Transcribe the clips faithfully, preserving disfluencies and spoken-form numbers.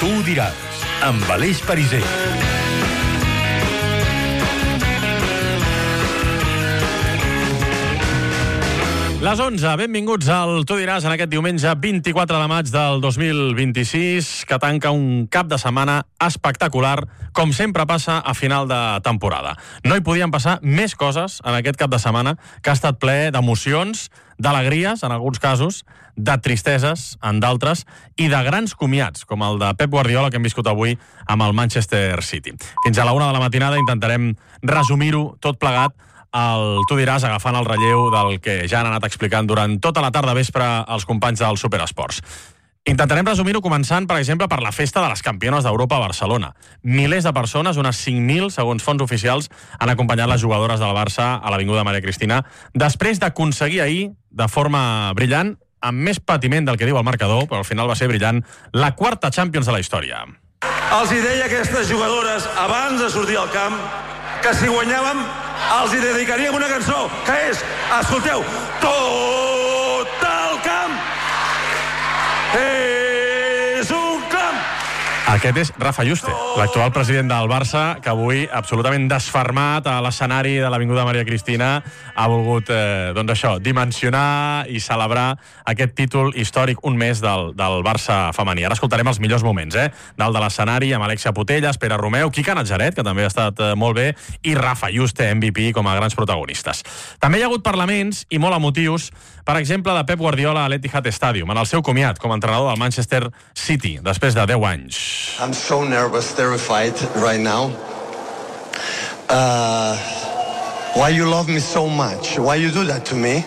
Tu ho diràs, amb Aleix Pariser. Les onze, benvinguts al Tu diràs en aquest diumenge vint-i-quatre de maig del dos mil vint-i-sis, que tanca un cap de setmana espectacular, com sempre passa a final de temporada. No hi podien passar més coses en aquest cap de setmana, que ha estat ple d'emocions, d'alegries, en alguns casos, de tristeses, en d'altres, i de grans comiats, com el de Pep Guardiola, que hem viscut avui amb el Manchester City. Fins a la una de la matinada intentarem resumir-ho tot plegat, el Tu diràs, agafant el relleu del que ja han anat explicant durant tota la tarda vespre els companys del Superesports. Intentarem resumir-ho començant, per exemple, per la festa de les campiones d'Europa a Barcelona. Milers de persones, unes cinc mil, segons fons oficials, han acompanyat les jugadores del Barça a l'Avinguda Maria Cristina, després d'aconseguir ahir, de forma brillant, amb més patiment del que diu el marcador, però al final va ser brillant, la quarta Champions de la història. Els hi deia a aquestes jugadores, abans de sortir al camp, que si guanyàvem els hi dedicaríem una cançó, que és, escolteu, tot el camp és un camp. Aquest és Rafa Yuste, l'actual president del Barça, que avui, absolutament desfermat a l'escenari de l'Avinguda Maria Cristina, ha volgut, eh, doncs això, dimensionar i celebrar aquest títol històric un mes del, del Barça femení. Ara escoltarem els millors moments, eh? Dalt de l'escenari, amb Alexia Putellas, Pere Romeu, Quica Natzaret, que també ha estat eh, molt bé, i Rafa Yuste, M V P, com a grans protagonistes. També hi ha hagut parlaments, i molt emotius, per exemple, de Pep Guardiola a l'Etihad Stadium, en el seu comiat com a entrenador del Manchester City, després de deu anys. I'm so nervous, terrified right now. Uh, why you love me so much? Why you do that to me?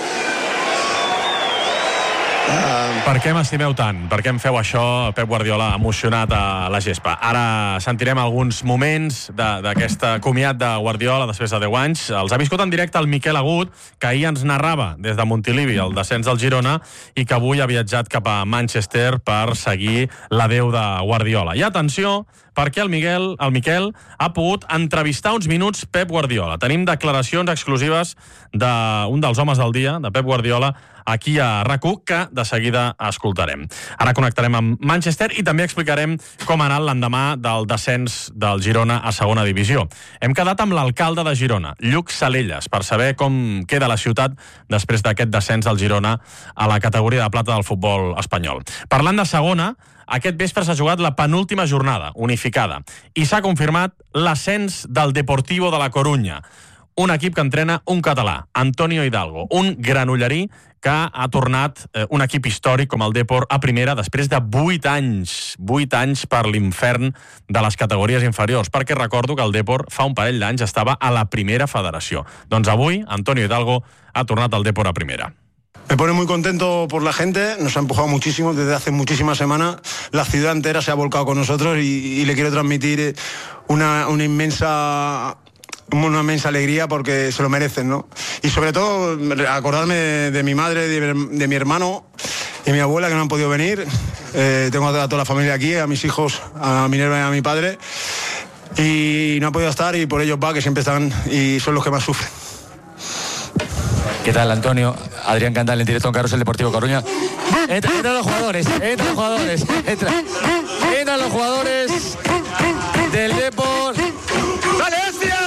Um... Per què m'estimeu tant? Per què em feu això, Pep Guardiola, emocionat a la gespa? Ara sentirem alguns moments d'aquesta comiat de Guardiola després de deu anys. Els ha viscut en directe el Miquel Agut, que ahir ens narrava des de Montilivi el descens del Girona i que avui ha viatjat cap a Manchester per seguir l'adeu de Guardiola. I atenció, perquè el Miguel, el Miquel ha pogut entrevistar uns minuts Pep Guardiola. Tenim declaracions exclusives d'un dels homes del dia, de Pep Guardiola, aquí a RAC u, que de seguida escoltarem. Ara connectarem amb Manchester i també explicarem com ha anat l'endemà del descens del Girona a segona divisió. Hem quedat amb l'alcalde de Girona, Lluc Salelles, per saber com queda la ciutat després d'aquest descens del Girona a la categoria de plata del futbol espanyol. Parlant de segona, aquest vespre s'ha jugat la penúltima jornada, unificada, i s'ha confirmat l'ascens del Deportivo de la Corunya, un equip que entrena un català, Antonio Hidalgo, un granollerí que ha tornat eh, un equip històric com el Depor a primera després de vuit anys, vuit anys per l'infern de les categories inferiors, perquè recordo que el Depor fa un parell d'anys estava a la primera federació. Doncs avui, Antonio Hidalgo ha tornat al Depor a primera. Me pone muy contento por la gente, nos ha empujado muchísimo desde hace muchísimas semanas, la ciudad entera se ha volcado con nosotros y, y le quiero transmitir una, una inmensa... una inmensa alegría porque se lo merecen, ¿no? Y sobre todo acordarme de, de mi madre, de, de mi hermano y mi abuela que no han podido venir. Eh, tengo a toda la familia aquí, a mis hijos, a Minerva y a mi padre, y no han podido estar y por ellos va, que siempre están y son los que más sufren. ¿Qué tal, Antonio? Adrián Candal en directo en Carrusel Deportivo Coruña. Entra, entran los jugadores, entran los jugadores, entra, entran los jugadores del Depor. ¡Dale, hòstia!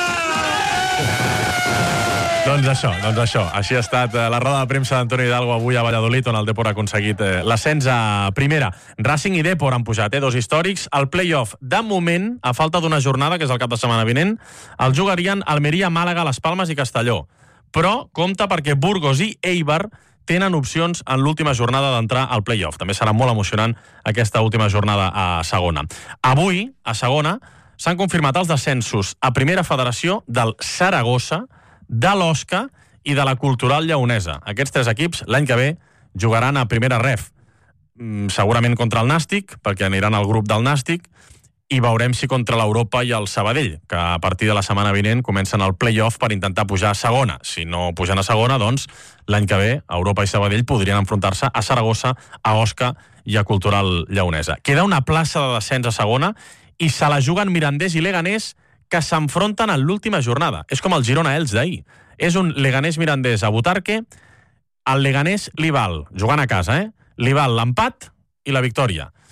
Doncs això, doncs això. Així ha estat la roda de premsa d'Antonio Hidalgo avui a Valladolid, on el Depor ha aconseguit l'ascens a primera. Racing i Depor han pujat, eh? Dos històrics. El play-off, de moment, a falta d'una jornada, que és el cap de setmana vinent, el jugarien Almeria, Màlaga, Les Palmes i Castelló. Però compta perquè Burgos i Eibar tenen opcions en l'última jornada d'entrar al play-off. També serà molt emocionant aquesta última jornada a segona. Avui, a segona, s'han confirmat els descensos a primera federació del Saragossa, de l'Osca i de la Cultural Lleonesa. Aquests tres equips l'any que ve jugaran a primera ref. Segurament contra el Nàstic, perquè aniran al grup del Nàstic, i veurem si contra l'Europa i el Sabadell, que a partir de la setmana vinent comencen el play-off per intentar pujar a segona. Si no pugen a segona, doncs l'any que ve Europa i Sabadell podrien enfrontar-se a Saragossa, a Osca i a Cultural Lleonesa. Queda una plaça de descens a segona i se la juguen Mirandés i Leganés, que s'enfronten en l'última jornada. És com el Girona-Elx d'ahir. És un Leganés-Mirandés a Butarque. El Leganés li val, jugant a casa, eh? li val l'empat i la victòria.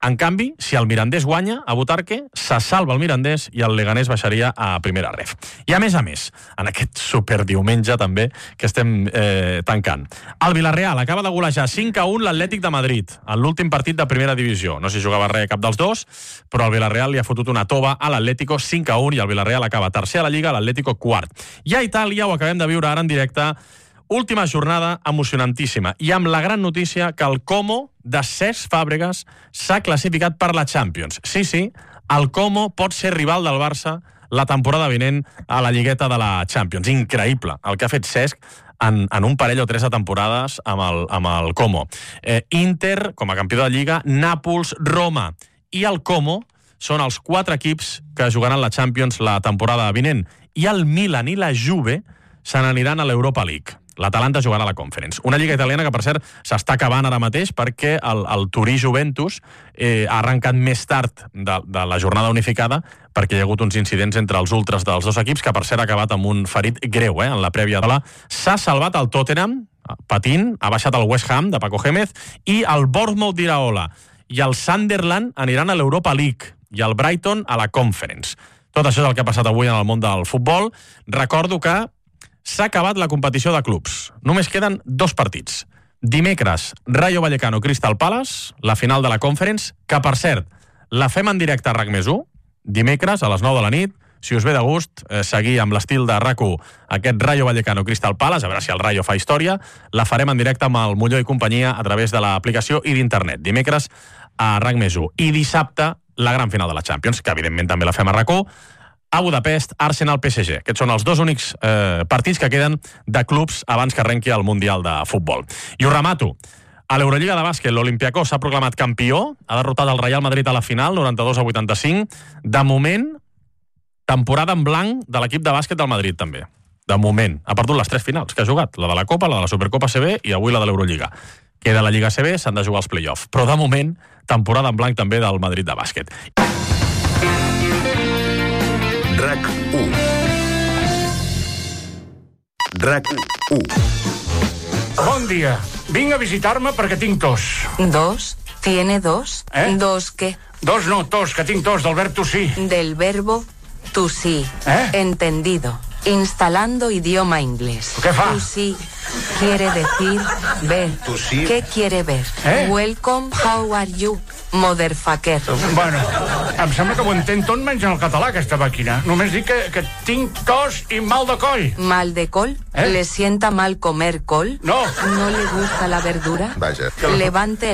En canvi, si el Mirandés guanya a Butarque, se salva el Mirandés i el Leganés baixaria a primera ref. I a més a més, en aquest superdiumenge també, que estem eh, tancant, el Villarreal acaba de golejar cinc a u l'Atlètic de Madrid, en l'últim partit de primera divisió. No s'hi jugava res cap dels dos, però el Villarreal li ha fotut una tova a l'Atlético cinc a u i el Villarreal acaba tercer a la Lliga, l'Atlético quart. I a Itàlia ho acabem de viure ara en directe. Última jornada emocionantíssima i amb la gran notícia que el Como de Cesc Fàbregas s'ha classificat per la Champions. Sí, sí, el Como pot ser rival del Barça la temporada vinent a la lligueta de la Champions. Increïble el que ha fet Cesc en, en un parell o tres de temporades amb el, amb el Como. Eh, Inter, com a campió de Lliga, Nàpols, Roma i el Como són els quatre equips que jugaran la Champions la temporada vinent. I el Milan i la Juve se n'aniran a l'Europa League. L'Atalanta jugarà a la Conference. Una lliga italiana que, per cert, s'està acabant ara mateix perquè el, el Turí-Juventus eh, ha arrencat més tard de, de la jornada unificada perquè hi ha hagut uns incidents entre els ultras dels dos equips que, per cert, ha acabat amb un ferit greu eh, en la prèvia de la... S'ha salvat el Tottenham, patint, ha baixat el West Ham de Paco Gémez i el Bournemouth d'Iraola i el Sunderland aniran a l'Europa League i el Brighton a la Conference. Tot això és el que ha passat avui en el món del futbol. Recordo que s'ha acabat la competició de clubs. Només queden dos partits. Dimecres, Rayo Vallecano Crystal Palace, la final de la Conference, que, per cert, la fem en directe a RAC més u, dimecres a les nou de la nit. Si us ve de gust eh, seguir amb l'estil de RAC u aquest Rayo Vallecano Crystal Palace, a veure si el Rayo fa història, la farem en directe amb el Molló i companyia a través de l'aplicació i d'internet. Dimecres a RAC més u. I dissabte, la gran final de la Champions, que evidentment també la fem a RAC u, a Budapest, Arsenal-P S G. Aquests són els dos únics eh, partits que queden de clubs abans que arrenqui el Mundial de Futbol. I ho remato. A l'Eurolliga de bàsquet, l'Olympiacos s'ha proclamat campió, ha derrotat el Real Madrid a la final, noranta-dos a vuitanta-cinc. De moment, temporada en blanc de l'equip de bàsquet del Madrid, també. De moment. Ha perdut les tres finals que ha jugat. La de la Copa, la de la Supercopa C B i avui la de l'Eurolliga. Queda la Lliga C B, s'han de jugar els play-off. Però de moment, temporada en blanc també del Madrid de bàsquet. RAC u. RAC u. Bon dia. Vinc a visitar-me perquè tinc tos. ¿Dos? ¿Tiene dos? Eh? ¿Dos qué? Dos no, tos, que tinc tos, del verb tossir. Del verbo to see. ¿Eh? Entendido. Instalando idioma inglés. ¿Qué fa? To see quiere decir ver. To see. ¿Qué quiere ver? ¿Eh? Welcome, how are you? Motherfucker. Bueno, em sembla que ho entén tot menys en el català, aquesta màquina. Només dic que, que tinc tos i mal de coll. ¿Mal de col? ¿Eh? ¿Le sienta mal comer col? No. ¿No le gusta la verdura? Vaja. Levante